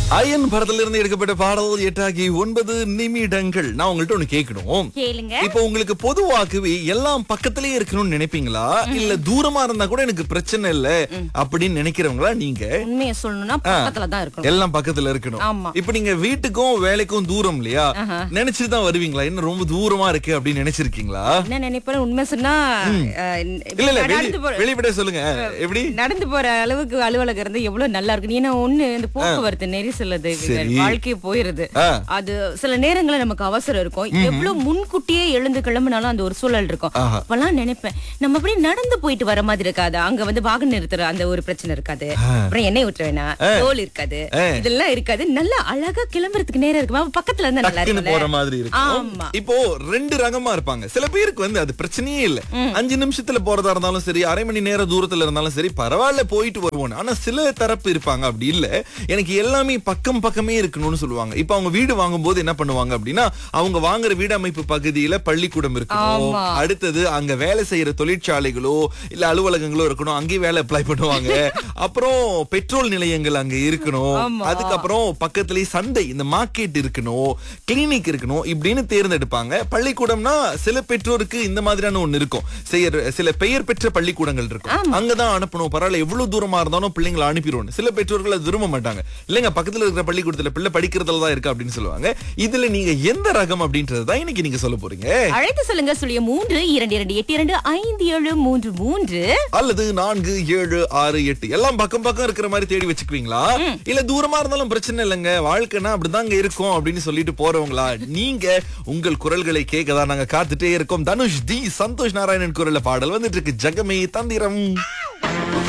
Iron படத்துல இருந்து எடுக்கப்பட்ட பாடல் 8 நிமிடங்கள். நான் உங்கள்ட்ட ஒண்ணு கேட்கணும். கேளுங்க. இப்போ உங்களுக்கு பொதுவாகவே எல்லாம் பக்கத்திலேயே இருக்கணும்னு நினைப்பீங்களா, இல்ல தூரமா இருந்தா கூட எனக்கு பிரச்சனை இல்ல அப்படின்னு நினைக்கிறவங்களா நீங்க? உண்மையை சொல்லணும்னா பக்கத்துல தான் இருக்கணும். எல்லாம் பக்கத்துல இருக்கணும். ஆமா. இப்ப நீங்க வீட்டுக்கும் வேலைக்கும் தூரம் இல்லையா, நினைச்சிட்டு தான் வருவீங்களா? இன்னும் ரொம்ப தூரமா இருக்கு அப்படின்னு நினைச்சிருக்கீங்களா? என்ன நினைப்பேன் உண்மை சொன்னா இல்ல நடந்து போற- வெளிப்பட சொல்லுங்க. எப்படி நடந்து போற அளவுக்கு அலுவலகம் இருந்து எவ்வளவு நல்லா இருக்கு. ஏன்னா ஒண்ணு இந்த போக்குவரத்து நெரிசல் அது சரி. வாழ்க்கையே போயிருது. அது சில நேரங்கள்ல நமக்கு அவசரம் இருக்கும். எவ்வளவு முன்கூட்டியே எழுந்து கிளம்பினாலும் அந்த ஒரு சூழல் இருக்கும். அப்பெல்லாம் நினைப்பேன் நம்ம அப்படியே நடந்து போயிட்டு வர மாதிரி இருக்காது. அங்க வந்து வாகனம் நிறுத்துற அந்த ஒரு பிரச்சனை இருக்காது. அப்புறம் எண்ணெய் ஊற்ற வேணாம், தோல் இருக்காது, இதெல்லாம் இருக்காது. நல்லா அழகா கிளம்புறதுக்கு நேரம் இருக்கு. பக்கத்துல இருந்தா நல்லா டக்குன்னு போற இருக்கும். மாதிரி இருக்கும். ஆமா. இப்போ ரெண்டு ரகமா இருப்பாங்க. சில பேருக்கு வந்து அது பிரச்சனையே இல்ல. 5 நிமிஷத்துல போறதா இருந்தாலும் சரி, அரை மணி நேரம் தூரத்துல இருந்தாலும் சரி, பரவாயில்ல போயிட்டு வருவோம். ஆனா சில தரப்பு இருப்பாங்க அப்படி இல்ல, எனக்கு எல்லாமே பக்கம் பக்கமே இருக்கணும்னு சொல்லுவாங்க. இப்ப அவங்க வீடு வாங்கும் போது என்ன பண்ணுவாங்க அப்படின்னா, அவங்க வாங்குற வீடு அமைப்பு பகுதியில பள்ளிக்கூடம் இருக்கணும், ஆமா. அடுத்தது அங்க வேலை செய்யற தொழிற்சாலைகளோ இல்ல அலுவலகங்களோ இருக்கணும், அங்கேயே வேலை அப்ளை பண்ணுவாங்க. அப்புறம் பெட்ரோல் நிலையங்கள் அங்க இருக்கணும், ஆமா. அதுக்கப்புறம் பக்கத்திலேயே சந்தை, இந்த மார்க்கெட் இருக்கணும், கிளினிக் இருக்கணும் இப்படின்னு தேர்ந்தெடுப்பாங்க. பள்ளிக்கூடம்னா சில பெற்றோருக்கு இந்த மாதிரியான ஒண்ணு இருக்கும். சில பெயர் பெற்ற பள்ளிக்கூடங்கள் இருக்கும், அங்கதான் அனுப்பணும். பரவாயில்ல எவ்வளவு தூரமா இருந்தாலும் பிள்ளைங்களை அனுப்பிடுவோம். சில பெற்றோர்கள் அது விரும்ப மாட்டாங்க. இல்லைங்க பக்கத்துல இருக்கிற பள்ளிக்கூடத்துல பிள்ளை படிக்கிறதுல தான் இருக்கு அப்படின்னு சொல்லுவாங்க. இதுல நீங்க எந்த ரகம் அப்படின்றதுதான் இன்னைக்கு நீங்க சொல்ல போறீங்க. அழைத்து சொல்லுங்க. 0322825733 அல்லது 4768. எல்லாம் பக்கம் பக்கம் இருக்கிற மாதிரி தேடி வச்சுக்குவீங்களா, இல்ல தூரமா இருந்தாலும் பிரச்சனை இல்லைங்க வாழ்க்கைனா அப்படிதாங்க இருக்கும் அப்படின்னு சொல்லிட்டு போறவங்களா நீங்க? உங்கள் குரல்களை கேட்கதான் நாங்க காத்துட்டே இருக்கோம். தனுஷ் தி சந்தோஷ் நாராயணன் குரல்ல பாடல் வந்துட்டு இருக்கு, ஜகமே தந்திரம்.